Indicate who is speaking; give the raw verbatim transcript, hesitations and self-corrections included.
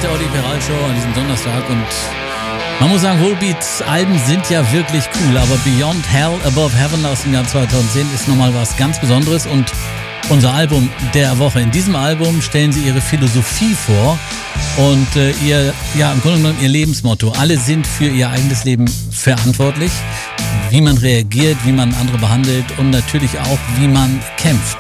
Speaker 1: der Oli Peral Show an diesem Donnerstag und man muss sagen, Volbeats Alben sind ja wirklich cool, aber Beyond Hell, Above Heaven aus dem Jahr zweitausendzehn ist nochmal was ganz Besonderes und unser Album der Woche. In diesem Album stellen sie ihre Philosophie vor und äh, ihr, ja, im Grunde genommen ihr Lebensmotto. Alle sind für ihr eigenes Leben verantwortlich, wie man reagiert, wie man andere behandelt und natürlich auch, wie man kämpft.